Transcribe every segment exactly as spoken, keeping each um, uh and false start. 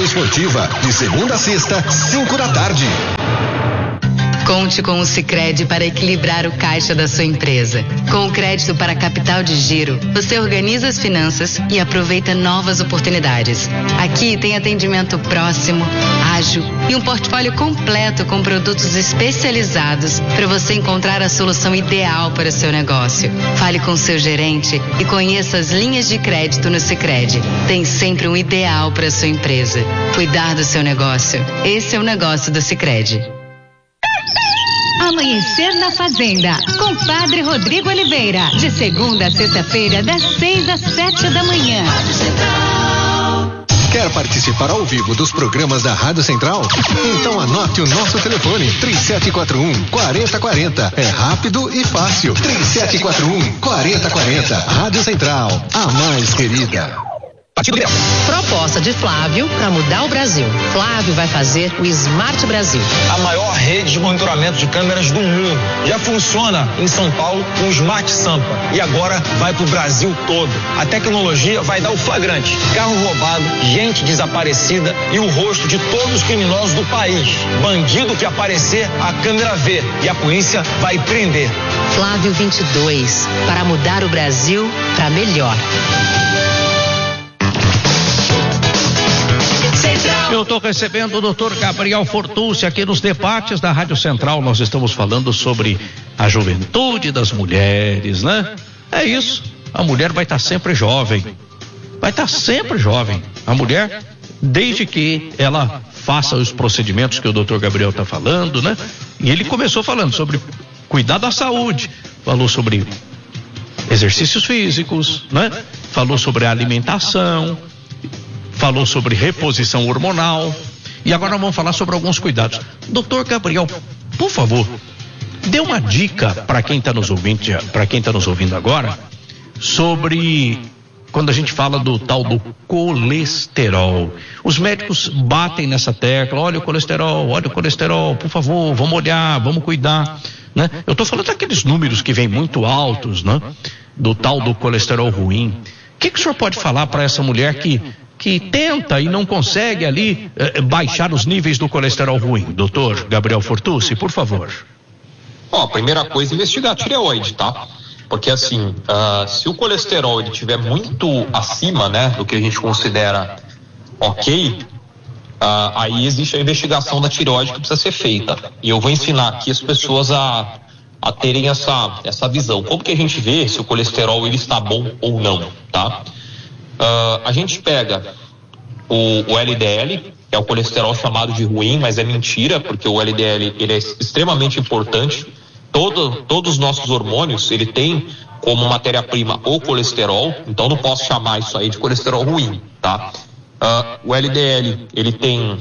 Seção Esportiva, de segunda a sexta, cinco da tarde. Conte com o Sicredi para equilibrar o caixa da sua empresa. Com o crédito para capital de giro, você organiza as finanças e aproveita novas oportunidades. Aqui tem atendimento próximo, ágil e um portfólio completo com produtos especializados para você encontrar a solução ideal para o seu negócio. Fale com seu gerente e conheça as linhas de crédito no Sicredi. Tem sempre um ideal para a sua empresa. Cuidar do seu negócio. Esse é o negócio do Sicredi. Amanhecer na Fazenda, com Padre Rodrigo Oliveira, de segunda a sexta-feira, das seis às sete da manhã. Quer participar ao vivo dos programas da Rádio Central? Então anote o nosso telefone, três sete quatro um, quatro zero quatro zero. É rápido e fácil. três sete quatro um, quatro zero quatro zero. Rádio Central, a mais querida. Partido Liberal. Proposta de Flávio para mudar o Brasil. Flávio vai fazer o Smart Brasil. A maior rede de monitoramento de câmeras do mundo. Já funciona em São Paulo com o Smart Sampa. E agora vai para o Brasil todo. A tecnologia vai dar o flagrante. Carro roubado, gente desaparecida e o rosto de todos os criminosos do país. Bandido que aparecer, a câmera vê. E a polícia vai prender. Flávio vinte e dois. Para mudar o Brasil para melhor. Eu estou recebendo o doutor Gabriel Fortucci aqui nos debates da Rádio Central. Nós estamos falando sobre a juventude das mulheres, né? É isso. A mulher vai estar sempre jovem. Vai estar sempre jovem. A mulher, desde que ela faça os procedimentos que o doutor Gabriel está falando, né? E ele começou falando sobre cuidar da saúde. Falou sobre exercícios físicos, né? Falou sobre a alimentação. Falou sobre reposição hormonal. E agora nós vamos falar sobre alguns cuidados. Doutor Gabriel, por favor, dê uma dica para quem está nos ouvindo, para quem está nos ouvindo agora, sobre quando a gente fala do tal do colesterol. Os médicos batem nessa tecla, olha o colesterol, olha o colesterol, por favor, vamos olhar, vamos cuidar, né? Eu estou falando daqueles números que vêm muito altos, né? Do tal do colesterol ruim. O que, que o senhor pode falar para essa mulher que que tenta e não consegue ali eh, baixar os níveis do colesterol ruim? Doutor Gabriel Fortucci, por favor. Ó, a primeira coisa, investigar a tireoide, tá? Porque assim, uh, se o colesterol ele estiver muito acima, né, do que a gente considera ok, uh, aí existe a investigação da tireoide que precisa ser feita. E eu vou ensinar aqui as pessoas a, a terem essa, essa visão. Como que a gente vê se o colesterol ele está bom ou não, tá? Uh, a gente pega o, o L D L, que é o colesterol chamado de ruim, mas é mentira, porque o L D L ele é extremamente importante. Todo, todos os nossos hormônios, ele tem como matéria-prima o colesterol, então não posso chamar isso aí de colesterol ruim, tá? Uh, o L D L, ele tem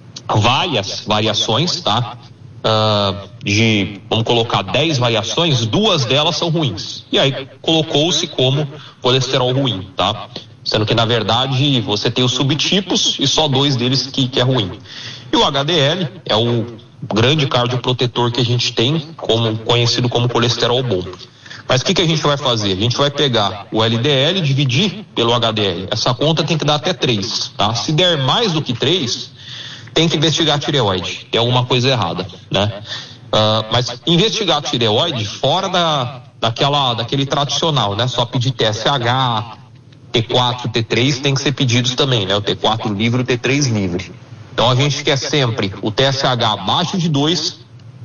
várias variações, tá? Uh, de, vamos colocar dez variações, duas delas são ruins. E aí colocou-se como colesterol ruim, tá? Sendo que, na verdade, você tem os subtipos e só dois deles que, que é ruim. E o H D L é o grande cardioprotetor que a gente tem, como, conhecido como colesterol bom. Mas o que, que a gente vai fazer? A gente vai pegar o L D L e dividir pelo H D L. Essa conta tem que dar até três, tá? Se der mais do que três, tem que investigar a tireoide. Tem alguma coisa errada, né? Uh, mas investigar a tireoide fora da, daquela, daquele tradicional, né? Só pedir T S H, T quatro, T três tem que ser pedidos também, né? O T quatro livre e o T três livre. Então a gente quer sempre o T S H abaixo de dois.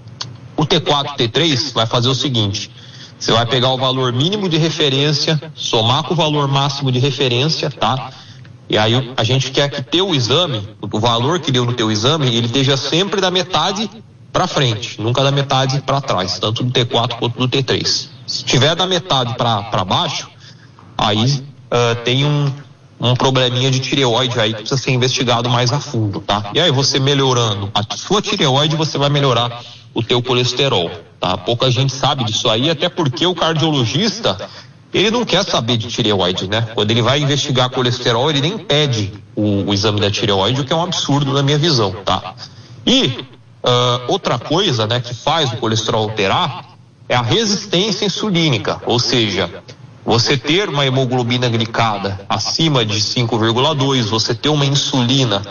O T quatro, T três vai fazer o seguinte: você vai pegar o valor mínimo de referência, somar com o valor máximo de referência, tá? E aí a gente quer que teu exame, o valor que deu no teu exame, ele esteja sempre da metade para frente, nunca da metade para trás, tanto do T quatro quanto do T três. Se tiver da metade para baixo, aí uh, tem um, um probleminha de tireoide aí que precisa ser investigado mais a fundo, tá? E aí você melhorando a sua tireoide, você vai melhorar o teu colesterol, tá? Pouca gente sabe disso aí, até porque o cardiologista, ele não quer saber de tireoide, né? Quando ele vai investigar colesterol, ele nem pede o, o exame da tireoide, o que é um absurdo na minha visão, tá? E uh, outra coisa, né, que faz o colesterol alterar é a resistência insulínica, ou seja, você ter uma hemoglobina glicada acima de cinco vírgula dois, você ter uma insulina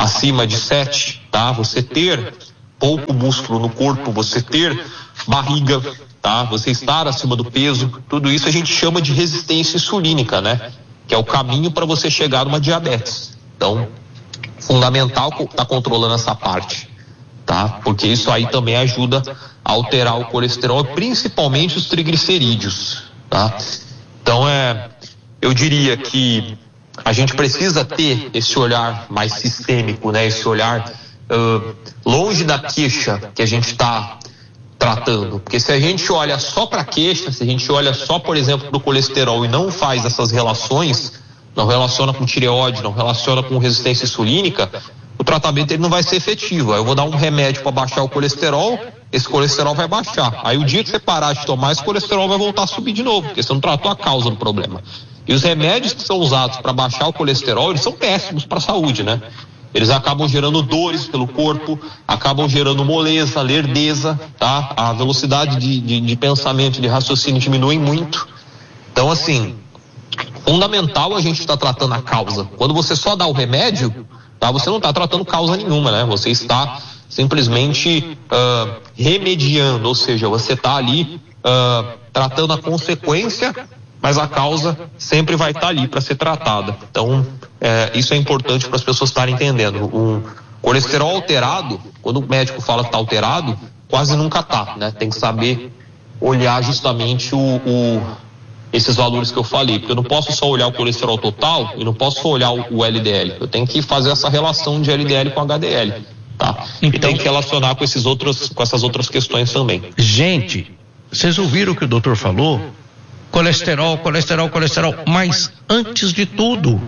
acima de sete, tá? Você ter pouco músculo no corpo, você ter barriga, tá? Você estar acima do peso, tudo isso a gente chama de resistência insulínica, né? Que é o caminho para você chegar numa diabetes. Então, fundamental estar controlando essa parte, tá? Porque isso aí também ajuda a alterar o colesterol, principalmente os triglicerídeos, tá? Então, é, eu diria que a gente precisa ter esse olhar mais sistêmico, né? Esse olhar uh, longe da queixa que a gente está tratando, porque se a gente olha só para a queixa, se a gente olha só, por exemplo, para o colesterol e não faz essas relações, não relaciona com tireoide, não relaciona com resistência insulínica, o tratamento ele não vai ser efetivo. Aí eu vou dar um remédio para baixar o colesterol, esse colesterol vai baixar. Aí o dia que você parar de tomar, esse colesterol vai voltar a subir de novo, porque você não tratou a causa do problema. E os remédios que são usados para baixar o colesterol, eles são péssimos para a saúde, né? Eles acabam gerando dores pelo corpo, acabam gerando moleza, lerdeza, tá? A velocidade de, de, de pensamento, de raciocínio diminui muito. Então, assim, fundamental a gente estar tá tratando a causa. Quando você só dá o remédio, tá? Você não está tratando causa nenhuma, né? Você está simplesmente uh, remediando, ou seja, você está ali uh, tratando a consequência, mas a causa sempre vai estar tá ali para ser tratada. Então, é, isso é importante para as pessoas estarem entendendo. O colesterol alterado, quando o médico fala que está alterado, quase nunca está, né? Tem que saber olhar justamente o, o, esses valores que eu falei, porque eu não posso só olhar o colesterol total e não posso só olhar o, o L D L. Eu tenho que fazer essa relação de L D L com H D L, tá? Então, e tem que relacionar com, esses outros, com essas outras questões também. Gente, vocês ouviram o que o doutor falou? Colesterol, colesterol, colesterol, mas antes de tudo,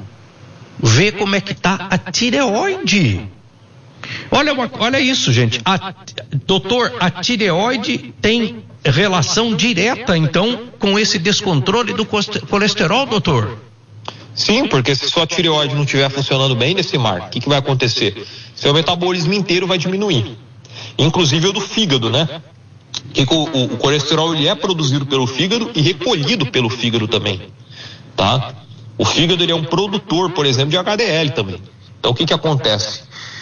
vê como é que tá a tireoide. Olha, uma, olha isso, gente. A, doutor, a tireoide tem relação direta, então, com esse descontrole do colesterol, doutor? Sim, porque se sua tireoide não estiver funcionando bem nesse mar, o que, que vai acontecer? Seu metabolismo inteiro vai diminuir, inclusive o do fígado, né? Que o, o, o colesterol ele é produzido pelo fígado e recolhido pelo fígado também, tá? O fígado ele é um produtor, por exemplo, de H D L também. Então o que que acontece?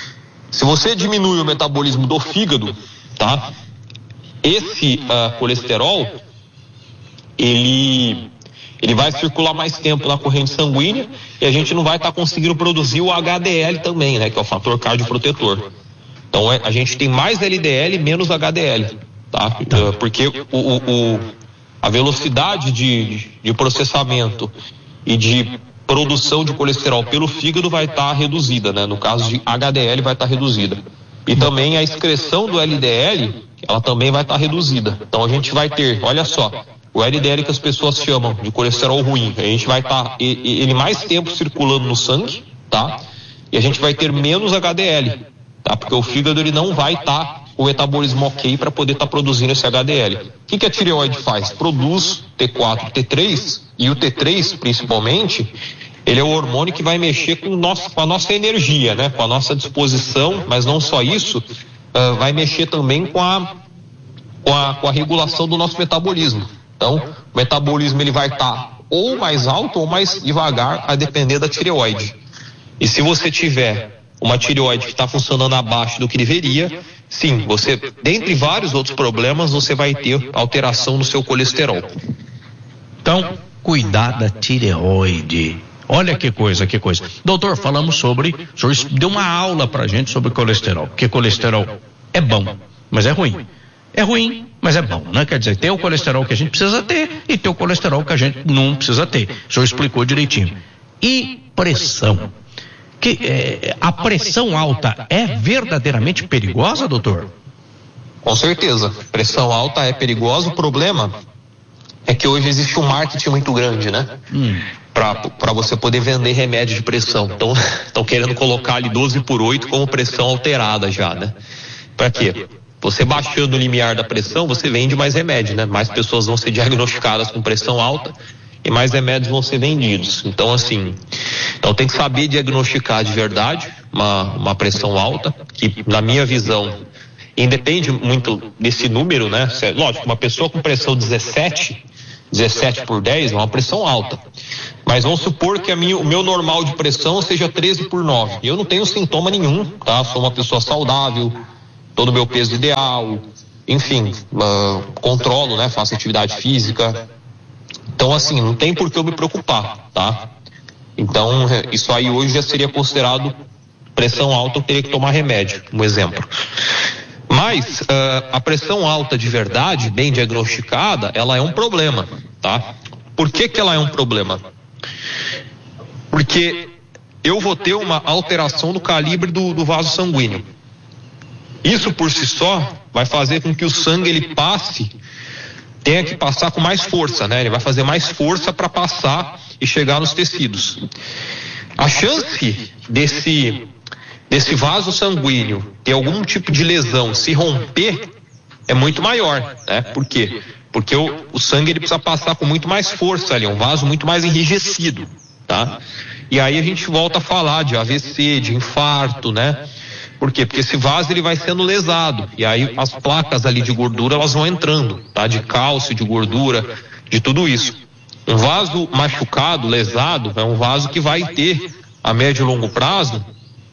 Se você diminui o metabolismo do fígado, tá? Esse uh, colesterol ele ele vai circular mais tempo na corrente sanguínea e a gente não vai estar tá conseguindo produzir o H D L também, né? Que é o fator cardioprotetor. Então é, a gente tem mais L D L e menos H D L. Tá? Uh, porque o, o, o, a velocidade de, de processamento e de produção de colesterol pelo fígado vai estar tá reduzida, né? No caso de H D L vai estar tá reduzida. E também a excreção do L D L, ela também vai estar tá reduzida. Então a gente vai ter, olha só, o L D L que as pessoas chamam de colesterol ruim, a gente vai estar tá, ele mais tempo circulando no sangue, tá? E a gente vai ter menos H D L, tá? Porque o fígado ele não vai estar tá o metabolismo ok para poder estar tá produzindo esse H D L. O que, que a tireoide faz? Produz T quatro, T três, e o T três, principalmente, ele é o hormônio que vai mexer com, nosso, com a nossa energia, né? Com a nossa disposição, mas não só isso, uh, vai mexer também com a, com, a, com a regulação do nosso metabolismo. Então, o metabolismo ele vai estar tá ou mais alto ou mais devagar, a depender da tireoide. E se você tiver uma tireoide que está funcionando abaixo do que deveria, sim, você, dentre vários outros problemas, você vai ter alteração no seu colesterol. Então, cuidar da tireoide. Olha que coisa, que coisa. Doutor, falamos sobre, o senhor deu uma aula pra gente sobre colesterol, porque colesterol é bom, mas é ruim. É ruim, mas é bom, né? Quer dizer, tem o colesterol que a gente precisa ter e tem o colesterol que a gente não precisa ter. O senhor explicou direitinho. E pressão. Que, é, a pressão alta é verdadeiramente perigosa, doutor? Com certeza. Pressão alta é perigosa. O problema é que hoje existe um marketing muito grande, né? Hum. Para você poder vender remédio de pressão. Então, estão querendo colocar ali doze por oito como pressão alterada já, né? Para quê? Você baixando o limiar da pressão, você vende mais remédio, né? Mais pessoas vão ser diagnosticadas com pressão alta e mais remédios vão ser vendidos. Então, assim, então tem que saber diagnosticar de verdade uma, uma pressão alta, que na minha visão, independe muito desse número, né? Lógico, uma pessoa com pressão dezessete, dezessete por dez é uma pressão alta. Mas vamos supor que a minha, o meu normal de pressão seja treze por nove. Eu não tenho sintoma nenhum, tá? Sou uma pessoa saudável, todo o meu peso ideal, enfim, uh, controlo, né? Faço atividade física. Então, assim, não tem por que eu me preocupar, tá? Então, isso aí hoje já seria considerado pressão alta, eu teria que tomar remédio, um exemplo. Mas uh, a pressão alta de verdade, bem diagnosticada, ela é um problema, tá? Por que que ela é um problema? Porque eu vou ter uma alteração do calibre do, do vaso sanguíneo. Isso por si só vai fazer com que o sangue ele passe, tenha que passar com mais força, né? Ele vai fazer mais força para passar e chegar nos tecidos. A chance desse desse vaso sanguíneo ter algum tipo de lesão, se romper, é muito maior, né? Por quê? Porque o, o sangue ele precisa passar com muito mais força ali, é um vaso muito mais enrijecido, tá? E aí a gente volta a falar de A V C, de infarto, né? Por quê? Porque esse vaso ele vai sendo lesado, e aí as placas ali de gordura elas vão entrando, tá? De cálcio, de gordura, de tudo isso. Um vaso machucado, lesado, é um vaso que vai ter, a médio e longo prazo,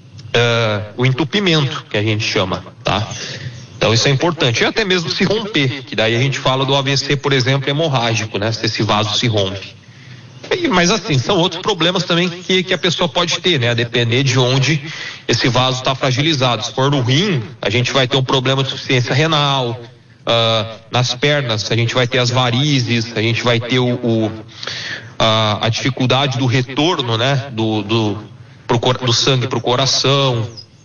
Uh, o entupimento, que a gente chama, tá? Então isso é importante, e até mesmo se romper, que daí a gente fala do A V C, por exemplo, hemorrágico, né? Se esse vaso se rompe. E, mas assim, são outros problemas também que, que a pessoa pode ter, né? A depender de onde esse vaso está fragilizado. Se for no rim, a gente vai ter um problema de insuficiência renal, uh, nas pernas a gente vai ter as varizes, a gente vai ter o, o a, a dificuldade do retorno, né? Do, do Pro, do sangue para o coração,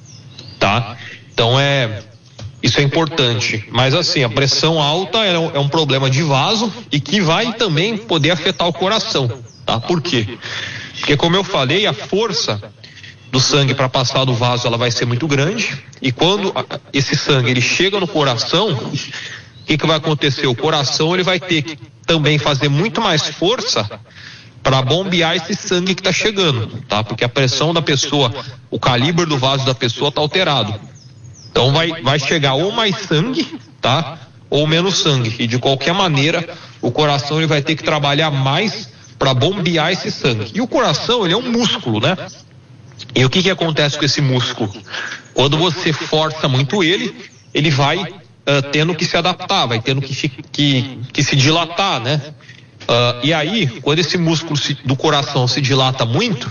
tá? Então é isso é importante, mas assim, a pressão alta é um, é um problema de vaso e que vai também poder afetar o coração, tá? Por quê? Porque como eu falei, a força do sangue para passar do vaso ela vai ser muito grande, e quando esse sangue ele chega no coração, o que que vai acontecer? O coração ele vai ter que também fazer muito mais força para bombear esse sangue que está chegando, tá? Porque a pressão da pessoa, o calibre do vaso da pessoa está alterado. Então vai, vai chegar ou mais sangue, tá? Ou menos sangue. E de qualquer maneira, o coração ele vai ter que trabalhar mais para bombear esse sangue. E o coração, ele é um músculo, né? E o que que acontece com esse músculo? Quando você força muito ele, ele vai uh, tendo que se adaptar, vai tendo que, que, que se dilatar, né? Uh, e aí, quando esse músculo se, do coração se dilata muito,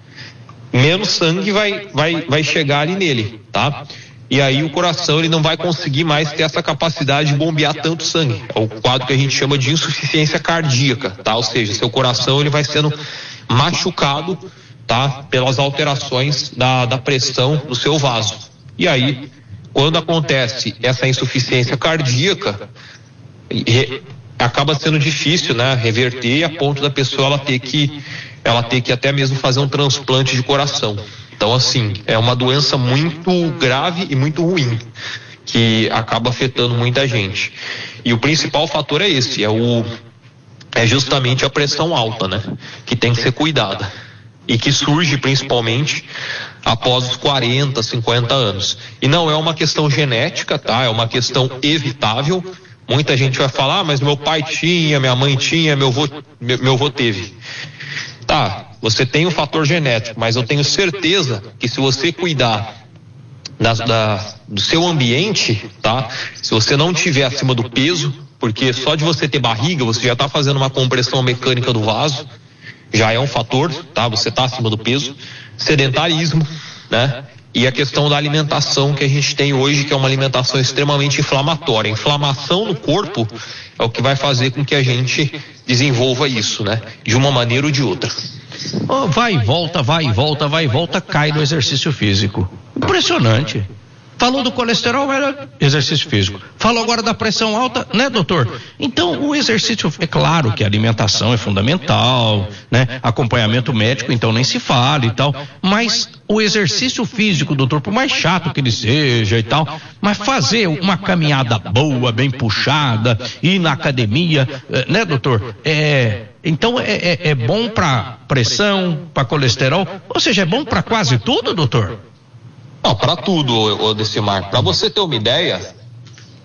menos sangue vai, vai, vai chegar ali nele, tá? E aí o coração ele não vai conseguir mais ter essa capacidade de bombear tanto sangue. É o quadro que a gente chama de insuficiência cardíaca, tá? Ou seja, seu coração ele vai sendo machucado, tá? Pelas alterações da, da pressão do seu vaso. E aí, quando acontece essa insuficiência cardíaca, re, acaba sendo difícil, né, reverter a ponto da pessoa ela ter que ela ter que até mesmo fazer um transplante de coração. Então assim, é uma doença muito grave e muito ruim que acaba afetando muita gente. E o principal fator é esse, é o é justamente a pressão alta, né, que tem que ser cuidada e que surge principalmente após os quarenta, cinquenta anos. E não é uma questão genética, tá? É uma questão evitável. Muita gente vai falar, ah, mas meu pai tinha, minha mãe tinha, meu avô, meu, meu avô teve. Tá, você tem um fator genético, mas eu tenho certeza que se você cuidar da, da, do seu ambiente, tá? Se você não tiver acima do peso, porque só de você ter barriga, você já está fazendo uma compressão mecânica do vaso, já é um fator, tá? Você está acima do peso. Sedentarismo, né? E a questão da alimentação que a gente tem hoje, que é uma alimentação extremamente inflamatória. A inflamação no corpo é o que vai fazer com que a gente desenvolva isso, né? De uma maneira ou de outra. Oh, vai e volta, vai e volta, vai e volta, cai no exercício físico. Impressionante. Falou do colesterol, era exercício físico. Falou agora da pressão alta, né, doutor? Então, o exercício, é claro que a alimentação é fundamental, né? Acompanhamento médico, então nem se fala e tal. Mas o exercício físico, doutor, por mais chato que ele seja e tal, mas fazer uma caminhada boa, bem puxada, ir na academia, né, doutor? É... Então, é, é, é bom para pressão, para colesterol, ou seja, é bom para quase tudo, doutor? Não, para tudo, ô Decimar. Para você ter uma ideia,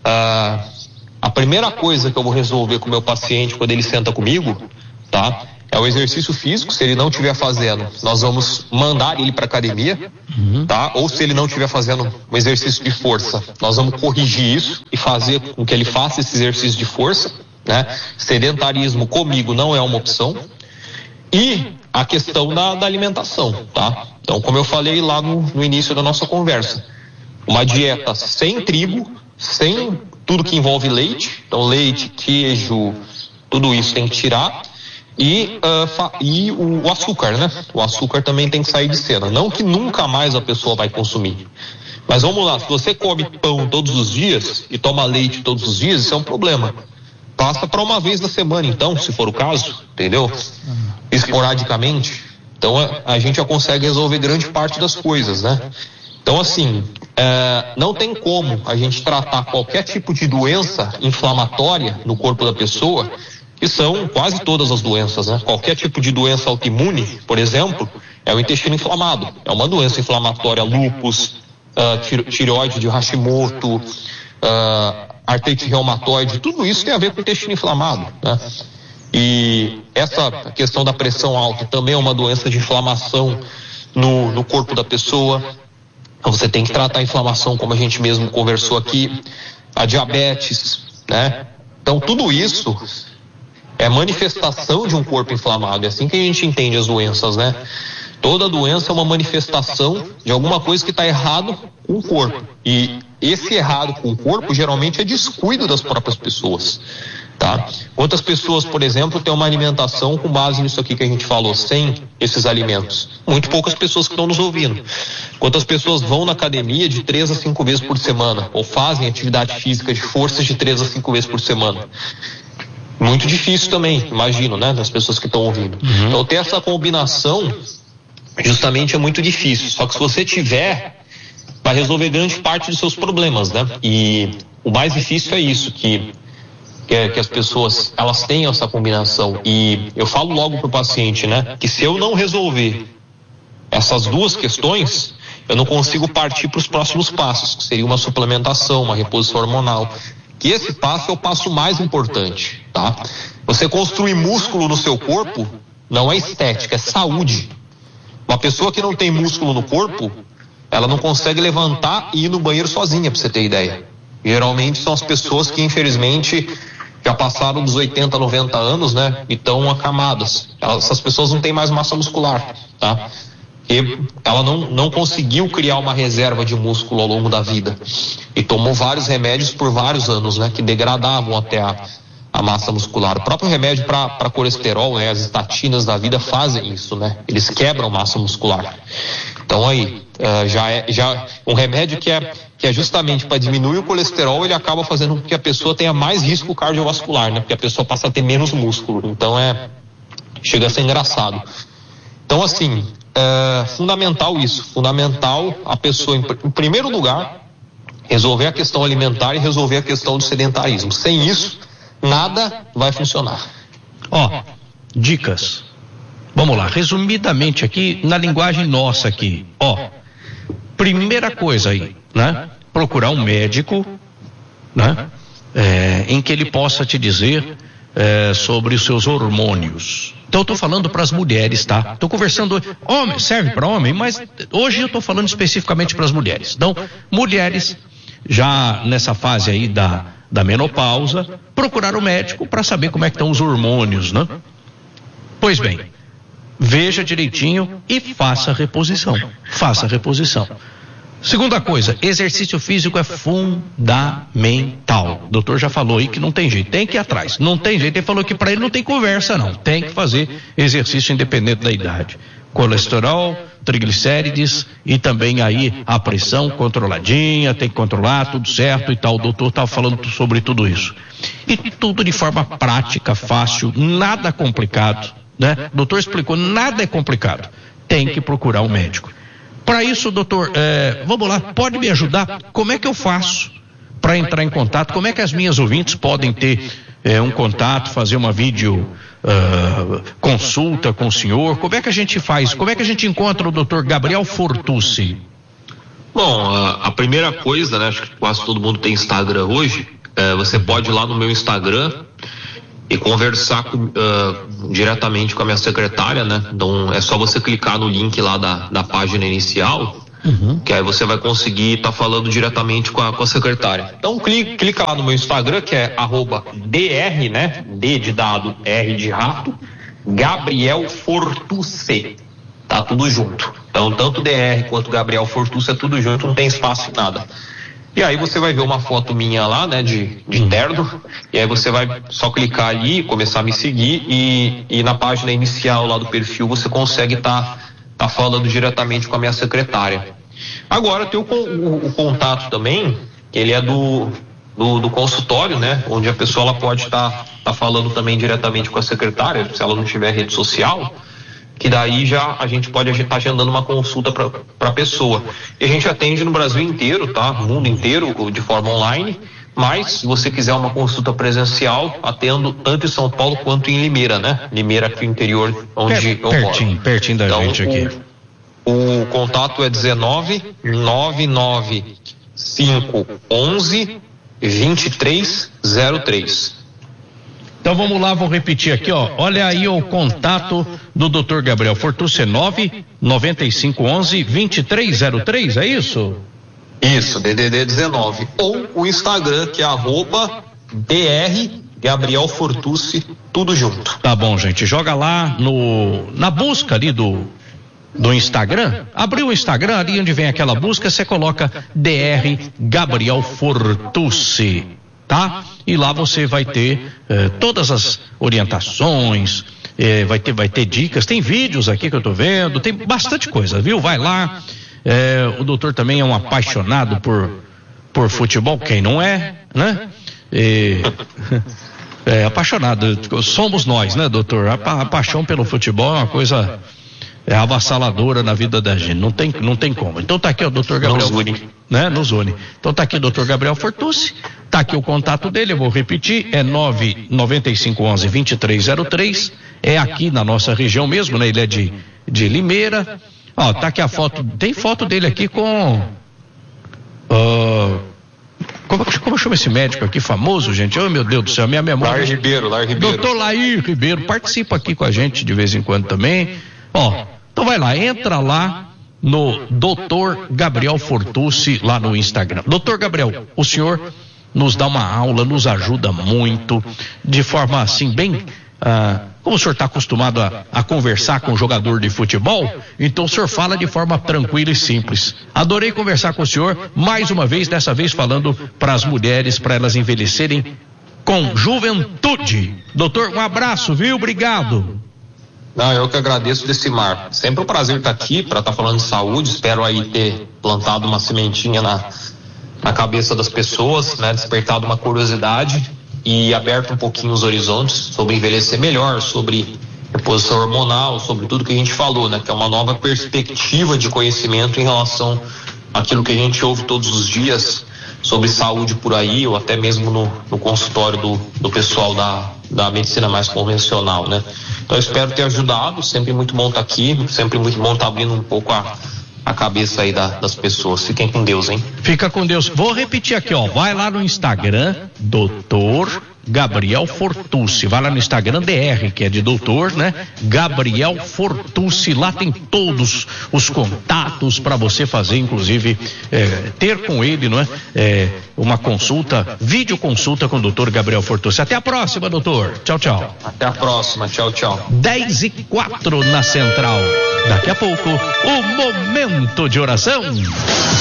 uh, a primeira coisa que eu vou resolver com o meu paciente quando ele senta comigo, tá? é o exercício físico. Se ele não estiver fazendo, nós vamos mandar ele para academia, uhum. tá? Ou se ele não estiver fazendo um exercício de força, nós vamos corrigir isso e fazer com que ele faça esse exercício de força, né? Sedentarismo comigo não é uma opção. E a questão da, da alimentação, tá? Então, como eu falei lá no, no início da nossa conversa, uma dieta sem trigo, sem tudo que envolve leite, então leite, queijo, tudo isso tem que tirar. E, uh, fa- e o, o açúcar, né? O açúcar também tem que sair de cena. Não que nunca mais a pessoa vai consumir. Mas vamos lá, se você come pão todos os dias e toma leite todos os dias, isso é um problema. Passa para uma vez na semana, então, se for o caso, entendeu? Esporadicamente. Então a, a gente já consegue resolver grande parte das coisas, né? Então, assim, é, não tem como a gente tratar qualquer tipo de doença inflamatória no corpo da pessoa, que são quase todas as doenças, né? Qualquer tipo de doença autoimune, por exemplo, é o intestino inflamado. É uma doença inflamatória, lúpus, uh, tireoide de Hashimoto, uh, artrite reumatoide, tudo isso tem a ver com o intestino inflamado, né? E essa questão da pressão alta também é uma doença de inflamação no, no corpo da pessoa. Então você tem que tratar a inflamação, como a gente mesmo conversou aqui, a diabetes, né? Então tudo isso é manifestação de um corpo inflamado. É assim que a gente entende as doenças, né? Toda doença é uma manifestação de alguma coisa que está errado com o corpo. E esse errado com o corpo geralmente é descuido das próprias pessoas, tá? Quantas pessoas, por exemplo, têm uma alimentação com base nisso aqui que a gente falou, sem esses alimentos? Muito poucas pessoas que estão nos ouvindo. Quantas pessoas vão na academia de três a cinco vezes por semana? Ou fazem atividade física de força de três a cinco vezes por semana? Muito difícil também, imagino, né? Das pessoas que estão ouvindo. Uhum. Então ter essa combinação justamente é muito difícil. Só que se você tiver, vai resolver grande parte dos seus problemas, né? E o mais difícil é isso, que Que, que as pessoas, elas tenham essa combinação. E eu falo logo pro paciente, né, que se eu não resolver essas duas questões, eu não consigo partir para os próximos passos, que seria uma suplementação, uma reposição hormonal. Que esse passo é o passo mais importante, tá? Você construir músculo no seu corpo não é estética, é saúde. Uma pessoa que não tem músculo no corpo, ela não consegue levantar e ir no banheiro sozinha, para você ter ideia. Geralmente são as pessoas que, infelizmente, já passaram dos oitenta, noventa anos, né? E estão acamadas. Elas, essas pessoas não têm mais massa muscular, tá? E ela não, não conseguiu criar uma reserva de músculo ao longo da vida. E tomou vários remédios por vários anos, né? Que degradavam até a, a massa muscular. O próprio remédio para colesterol, né? As estatinas da vida fazem isso, né? Eles quebram massa muscular. Então aí, uh, já é já um remédio que é, que é justamente para diminuir o colesterol, ele acaba fazendo com que a pessoa tenha mais risco cardiovascular, né? Porque a pessoa passa a ter menos músculo. Então é, chega a ser engraçado. Então assim, é fundamental isso, fundamental a pessoa, em, em primeiro lugar, resolver a questão alimentar e resolver a questão do sedentarismo. Sem isso, nada vai funcionar. Ó, oh, dicas. Vamos lá, resumidamente aqui, na linguagem nossa aqui, ó, primeira coisa aí, né, procurar um médico, né, é, em que ele possa te dizer é, sobre os seus hormônios. Então eu tô falando para as mulheres, tá? Tô conversando, homem, serve para homem, mas hoje eu tô falando especificamente para as mulheres. Então, mulheres já nessa fase aí da, da menopausa, procurar o médico para saber como é que estão os hormônios, né? Pois bem, veja direitinho e faça a reposição. Faça a reposição. Segunda coisa, exercício físico é fundamental. O doutor já falou aí que não tem jeito, tem que ir atrás. Não tem jeito, ele falou que para ele não tem conversa não. Tem que fazer exercício independente da idade. Colesterol, triglicérides e também aí a pressão controladinha, tem que controlar, tudo certo e tal. O doutor estava falando sobre tudo isso. E tudo de forma prática, fácil, nada complicado. Né? O doutor explicou, nada é complicado. Tem que procurar um médico. Para isso, doutor, é, vamos lá, pode me ajudar? Como é que eu faço para entrar em contato? Como é que as minhas ouvintes podem ter é, um contato, fazer uma vídeo uh, consulta com o senhor? Como é que a gente faz? Como é que a gente encontra o doutor Gabriel Fortucci? Bom, a, a primeira coisa, né, acho que quase todo mundo tem Instagram hoje, é, você pode ir lá no meu Instagram e conversar com, uh, diretamente com a minha secretária, né? Então é só você clicar no link lá da, da página inicial, uhum. que aí você vai conseguir estar tá falando diretamente com a, com a secretária. Então clica, clica lá no meu Instagram, que é arroba dr, né? D de dado, R de rato, Gabriel Fortucci. Tá tudo junto. Então tanto D R quanto Gabriel Fortucci é tudo junto, não tem espaço em nada. E aí você vai ver uma foto minha lá, né, de, de terno, e aí você vai só clicar ali, começar a me seguir, e, e na página inicial lá do perfil você consegue estar tá, tá falando diretamente com a minha secretária. Agora tem o, o, o contato também, ele é do, do, do consultório, né, onde a pessoa ela pode estar tá, tá falando também diretamente com a secretária, se ela não tiver rede social, que daí já a gente pode estar agendando uma consulta para a pessoa. E a gente atende no Brasil inteiro, tá? No mundo inteiro, de forma online, mas se você quiser uma consulta presencial, atendo tanto em São Paulo quanto em Limeira, né? Limeira aqui no interior, onde per, eu moro. Pertinho, pertinho da então, gente aqui. O, o contato é dezenove, nove nove cinco, onze, vinte e três zero três. Então vamos lá, vou repetir aqui, ó. Olha aí o contato do doutor Gabriel Fortucci, nove nove cinco um um, dois três zero três, é isso? Isso, D D D dezenove. Ou o Instagram, que é arroba dr Gabriel Fortucci, tudo junto. Tá bom, gente. Joga lá no na busca ali do do Instagram. Abriu o Instagram, ali onde vem aquela busca, você coloca dr Gabriel Fortucci. Tá? E lá você vai ter eh, todas as orientações, eh, vai ter, vai ter dicas, tem vídeos aqui que eu tô vendo, tem bastante coisa, viu? Vai lá, eh, o doutor também é um apaixonado por, por futebol, quem não é, né? E, é apaixonado, somos nós, né, doutor? A, a paixão pelo futebol é uma coisa é avassaladora na vida da gente, não tem, não tem como. Então tá aqui o doutor Gabriel, nos une. Né? Nos une. Então tá aqui o doutor Gabriel Fortucci, tá aqui o contato dele, eu vou repetir, é nove nove cinco um um, dois três zero três, é aqui na nossa região mesmo, né? Ele é de, de Limeira. Ó, tá aqui a foto, tem foto dele aqui com uh, como, como chama esse médico aqui famoso, gente? Oh, meu Deus do céu, minha memória. Lair Ribeiro, Lair Ribeiro. Doutor Lair Ribeiro, participa aqui com a gente de vez em quando também. Ó, então vai lá, entra lá no doutor Gabriel Fortucci lá no Instagram. doutor Gabriel, o senhor nos dá uma aula, nos ajuda muito, de forma assim bem, ah, como o senhor está acostumado a, a conversar com um jogador de futebol, então o senhor fala de forma tranquila e simples. Adorei conversar com o senhor, mais uma vez, dessa vez falando para as mulheres, para elas envelhecerem com juventude. Doutor, um abraço, viu? Obrigado. Não, eu que agradeço desse mar. Sempre um prazer estar aqui para estar falando de saúde. Espero aí ter plantado uma sementinha na, na cabeça das pessoas, né? Despertado uma curiosidade e aberto um pouquinho os horizontes sobre envelhecer melhor, sobre reposição hormonal, sobre tudo que a gente falou, né? Que é uma nova perspectiva de conhecimento em relação àquilo que a gente ouve todos os dias sobre saúde por aí, ou até mesmo no, no consultório do, do pessoal da, da medicina mais convencional, né? Então eu espero ter ajudado, sempre muito bom estar aqui, sempre muito bom estar abrindo um pouco a, a cabeça aí da, das pessoas. Fiquem com Deus, hein? Fica com Deus. Vou repetir aqui, ó, vai lá no Instagram, doutor Gabriel Fortucci, vai lá no Instagram D R, que é de doutor, né? Gabriel Fortucci, lá tem todos os contatos para você fazer, inclusive é, ter com ele, não é? É, uma consulta, videoconsulta com o doutor Gabriel Fortucci. Até a próxima, doutor. Tchau, tchau. Até a próxima, tchau, tchau. dez e quatro na Central. Daqui a pouco, o Momento de Oração.